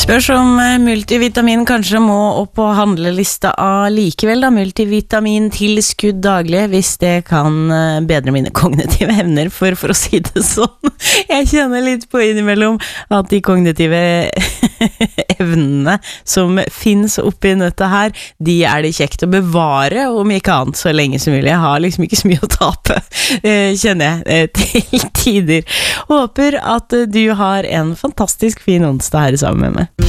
Spørs om multivitamin kanskje må opp på handlelista likevel da, multivitamintilskudd daglig, hvis det kan bedre mine kognitive evner, for å si det sånn. Jeg kjenner litt på innimellom at de kognitive evnene som finnes oppi nøttet her, de det kjekt å bevare, om ikke annet så lenge som mulig. Jeg har liksom ikke så mye å tape, kjenner jeg til tider. Håper at du har en fantastisk fin onsdag her sammen med meg.